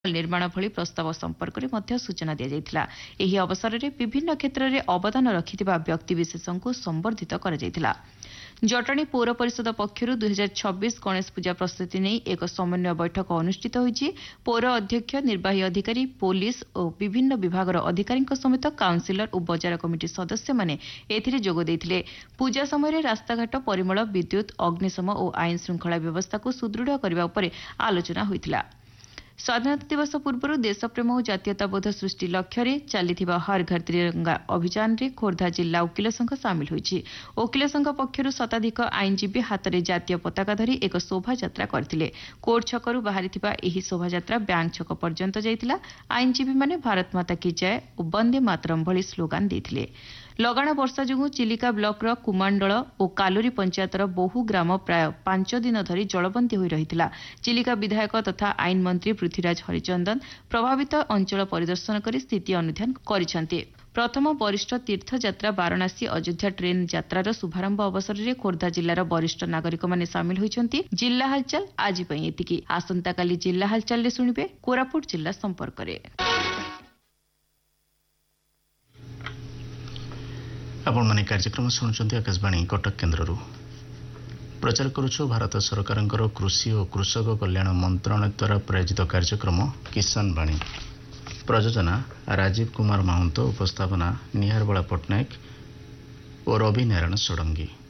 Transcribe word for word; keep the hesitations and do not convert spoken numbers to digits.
निर्माण भली प्रस्ताव संपर्क में मध्य सूचना दी जाइथिला। एही अवसर में विभिन्न क्षेत्र में अवदान रखिथिबा व्यक्तिविशेषों को संबर्धित करा जाइथिला। जटणी पौर परिषद पक्षर दुई हजार छब्बीस गणेश पूजा प्रस्तुति नहीं एक समन्वय बैठक अनुष्ठित होईछि। पौर अध्यक्ष, निर्वाही अधिकारी, पुलिस और विभिन्न विभाग अधिकारी समेत काउंसिलर और बजार कमिटी सदस्य माने एथिरे जोग देइथिले। पूजा समय रास्ताघाट, परिमल, विद्युत, अग्निशम और आईन श्रृंखला व्यवस्था को सुदृढ़ करने उपर आलोचना होइथिला। स्वाधीनता दिवस पूर्व देशप्रेम और जातीयताबोध सृष्टि लक्ष्य चली हर घर तिरंगा अभियान में खोर्धा जिला वकिल संघ सामिल होइछि। वकिल संघ पक्षर शताधिक आईनजीवी हाथ में जातीय पताका धरी एक शोभायात्रा करथिले। कोर्ट छकरू बाहरी एही शोभायात्रा बैंक छक पर्यंत जाइतिला। आईनजीवी माने भारत माता की जय और वंदे मातरम भली स्लोगान देथिले। लगाण वर्षा जोगु चिलिका ब्लॉक कुमांडल और कालोरी पंचायतर बहु ग्राम प्राय पांच दिन धरी जलबंदी होई रहितिला। चिलिका विधायक तथा आईन मंत्री पृथ्वीराज हरिचंदन प्रभावित अंचल परिदर्शन कर स्थिति अनुध्यान करिसेंति। प्रथम वरिष्ठ तीर्थयात्रा वाराणसी अयोध्या ट्रेन यात्रार शुभारंभ अवसर में खोर्धा जिलार वरिष्ठ नागरिक माने सामिल होइछंती। जिल्ला हालचाल आज पई एतिकी। आसंता काली जिल्ला हालचाल शुणिबे कोरापुट जिल्ला संपर्क रे। आपण माने कार्यक्रम शुणुचंती आकाशवाणी कटक केन्द्ररू। प्रचार करुछु भारत सरकारंकर कृषि और कृषक कल्याण मंत्रालय द्वारा प्रायोजित कार्यक्रम किसान बाणी। प्रयोजना राजीव कुमार महंत, उपस्थापना निहारबला पट्टनायक और रवि नारायण षडंगी।